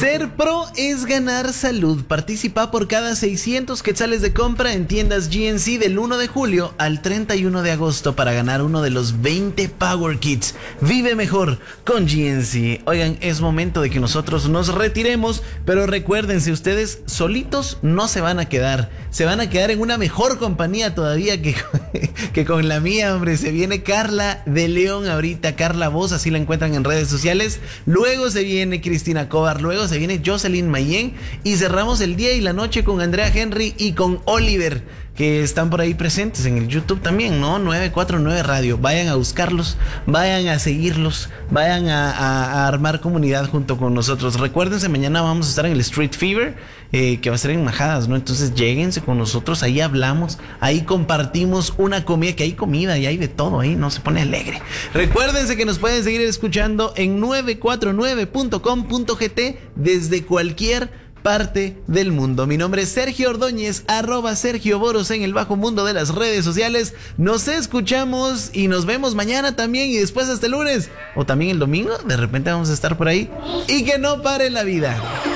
Ser pro es ganar salud. Participa por cada 600 quetzales de compra en tiendas GNC del 1 de julio al 31 de agosto para ganar uno de los 20 Power Kits. Vive mejor con GNC. Oigan, es momento de que nosotros nos retiremos, pero recuérdense, ustedes solitos no se van a quedar. Se van a quedar en una mejor compañía todavía que con la mía, hombre. Se viene Carla de León ahorita. Carla Voz, así la encuentran en redes sociales. Luego se viene Cristina Cobar. Luego se viene Jocelyn Mayen. Y cerramos el día y la noche con Andrea Henry y con Oliver, que están por ahí presentes en el YouTube también, ¿no? 949 Radio. Vayan a buscarlos, vayan a seguirlos, vayan a armar comunidad junto con nosotros. Recuérdense, mañana vamos a estar en el Street Fever, que va a ser en Majadas, ¿no? Entonces lléguense con nosotros, ahí hablamos, ahí compartimos una comida, que hay comida y hay de todo ahí, no se pone alegre. Recuérdense que nos pueden seguir escuchando en 949.com.gt desde cualquier parte del mundo. Mi nombre es Sergio Ordóñez, @Sergio Boros en el bajo mundo de las redes sociales. Nos escuchamos y nos vemos mañana también y después hasta el lunes o también el domingo. De repente vamos a estar por ahí. Y que no pare la vida.